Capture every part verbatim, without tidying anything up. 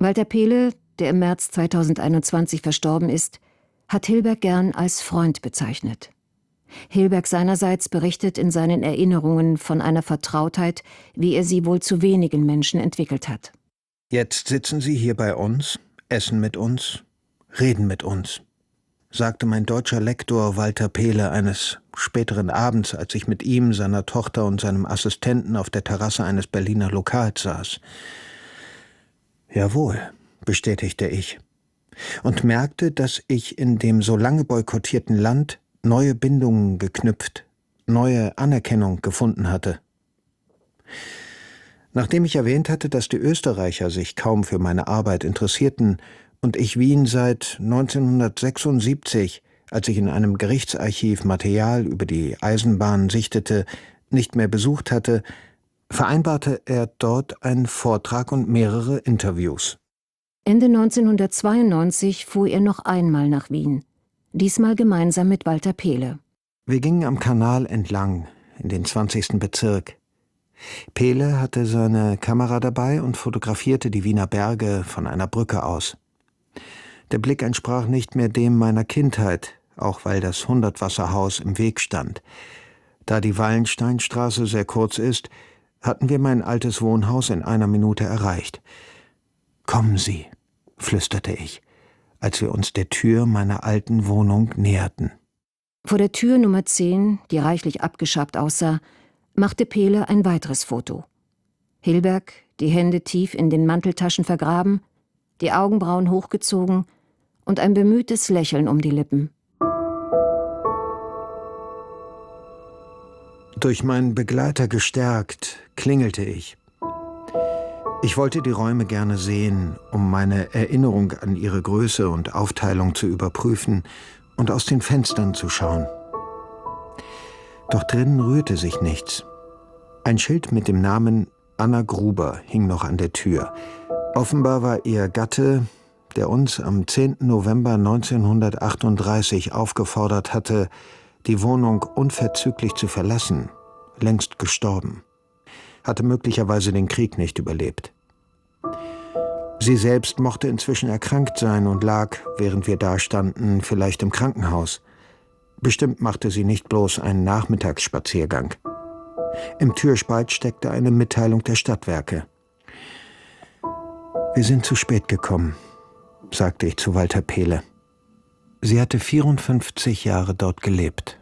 Walter Pehle, der im März zweitausendeinundzwanzig verstorben ist, hat Hilberg gern als Freund bezeichnet. Hilberg seinerseits berichtet in seinen Erinnerungen von einer Vertrautheit, wie er sie wohl zu wenigen Menschen entwickelt hat. »Jetzt sitzen Sie hier bei uns, essen mit uns, reden mit uns«, sagte mein deutscher Lektor Walter Pehle eines späteren Abends, als ich mit ihm, seiner Tochter und seinem Assistenten auf der Terrasse eines Berliner Lokals saß. »Jawohl«, bestätigte ich und merkte, dass ich in dem so lange boykottierten Land neue Bindungen geknüpft, neue Anerkennung gefunden hatte. Nachdem ich erwähnt hatte, dass die Österreicher sich kaum für meine Arbeit interessierten und ich Wien seit neunzehnhundertsechsundsiebzig, als ich in einem Gerichtsarchiv Material über die Eisenbahn sichtete, nicht mehr besucht hatte, vereinbarte er dort einen Vortrag und mehrere Interviews. Ende neunzehnhundertzweiundneunzig fuhr er noch einmal nach Wien, diesmal gemeinsam mit Walter Pehle. Wir gingen am Kanal entlang, in den zwanzigsten Bezirk. Pehle hatte seine Kamera dabei und fotografierte die Wiener Berge von einer Brücke aus. Der Blick entsprach nicht mehr dem meiner Kindheit, auch weil das Hundertwasserhaus im Weg stand. Da die Wallensteinstraße sehr kurz ist, hatten wir mein altes Wohnhaus in einer Minute erreicht. »Kommen Sie«, flüsterte ich, als wir uns der Tür meiner alten Wohnung näherten. Vor der Tür Nummer zehn, die reichlich abgeschabt aussah, machte Pehle ein weiteres Foto. Hilberg, die Hände tief in den Manteltaschen vergraben, die Augenbrauen hochgezogen und ein bemühtes Lächeln um die Lippen. Durch meinen Begleiter gestärkt, klingelte ich. Ich wollte die Räume gerne sehen, um meine Erinnerung an ihre Größe und Aufteilung zu überprüfen und aus den Fenstern zu schauen. Doch drinnen rührte sich nichts. Ein Schild mit dem Namen Anna Gruber hing noch an der Tür. Offenbar war ihr Gatte, der uns am zehnten November neunzehnhundertachtunddreißig aufgefordert hatte, die Wohnung unverzüglich zu verlassen, längst gestorben, hatte möglicherweise den Krieg nicht überlebt. Sie selbst mochte inzwischen erkrankt sein und lag, während wir dastanden, vielleicht im Krankenhaus. Bestimmt machte sie nicht bloß einen Nachmittagsspaziergang. Im Türspalt steckte eine Mitteilung der Stadtwerke. »Wir sind zu spät gekommen«, sagte ich zu Walter Pehle. Sie hatte vierundfünfzig Jahre dort gelebt.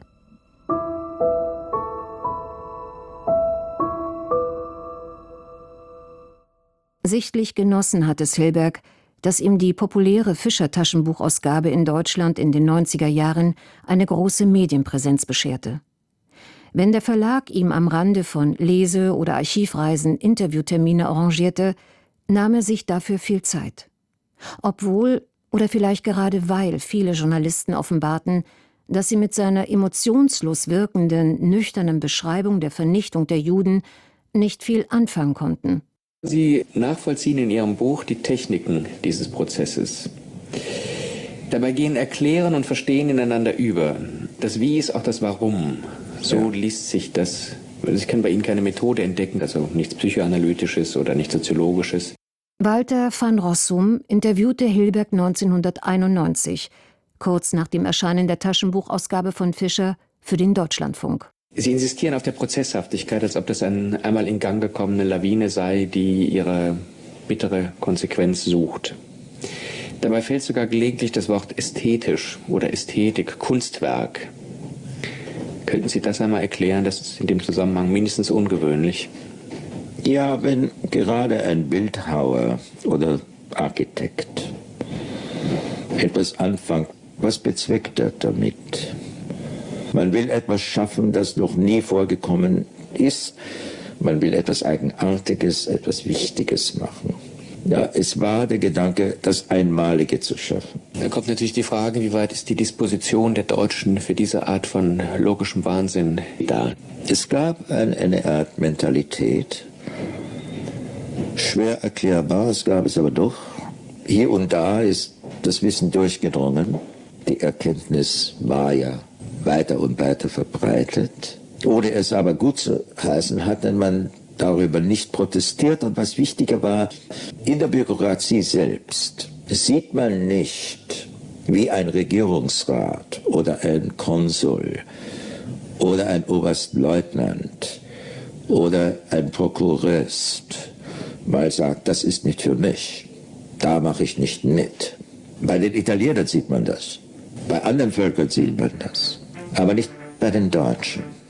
Sichtlich genossen hat es Hilberg, dass ihm die populäre Fischer-Taschenbuchausgabe in Deutschland in den neunziger Jahren eine große Medienpräsenz bescherte. Wenn der Verlag ihm am Rande von Lese- oder Archivreisen Interviewtermine arrangierte, nahm er sich dafür viel Zeit. Obwohl, oder vielleicht gerade weil viele Journalisten offenbarten, dass sie mit seiner emotionslos wirkenden, nüchternen Beschreibung der Vernichtung der Juden nicht viel anfangen konnten. Sie nachvollziehen in Ihrem Buch die Techniken dieses Prozesses. Dabei gehen Erklären und Verstehen ineinander über. Das Wie ist auch das Warum. So ja. liest sich das. Ich kann bei Ihnen keine Methode entdecken, also nichts Psychoanalytisches oder nichts Soziologisches. Walter van Rossum interviewte Hilberg neunzehnhunderteinundneunzig, kurz nach dem Erscheinen der Taschenbuchausgabe von Fischer, für den Deutschlandfunk. Sie insistieren auf der Prozesshaftigkeit, als ob das eine einmal in Gang gekommene Lawine sei, die ihre bittere Konsequenz sucht. Dabei fällt sogar gelegentlich das Wort ästhetisch oder Ästhetik, Kunstwerk. Könnten Sie das einmal erklären? Das ist in dem Zusammenhang mindestens ungewöhnlich. Ja, wenn gerade ein Bildhauer oder Architekt etwas anfängt, was bezweckt er damit? Man will etwas schaffen, das noch nie vorgekommen ist. Man will etwas Eigenartiges, etwas Wichtiges machen. Ja, es war der Gedanke, das Einmalige zu schaffen. Da kommt natürlich die Frage, wie weit ist die Disposition der Deutschen für diese Art von logischem Wahnsinn da? Es gab ein, eine Art Mentalität, schwer erklärbar, es gab es aber doch. Hier und da ist das Wissen durchgedrungen. Die Erkenntnis war ja weiter und weiter verbreitet. Ohne es aber gut zu heißen, hatte man darüber nicht protestiert. Und was wichtiger war, in der Bürokratie selbst sieht man nicht, wie ein Regierungsrat oder ein Konsul oder ein Oberstleutnant oder ein Prokurist mal sagt, das ist nicht für mich, da mache ich nicht mit. Bei den Italienern sieht man das, bei anderen Völkern sieht man das, aber nicht bei den Deutschen.